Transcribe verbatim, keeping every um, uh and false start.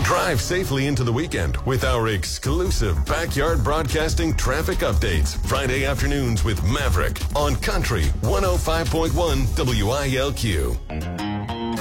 Drive safely into the weekend with our exclusive Backyard Broadcasting traffic updates. Friday afternoons with Maverick on Country one oh five point one W I L Q.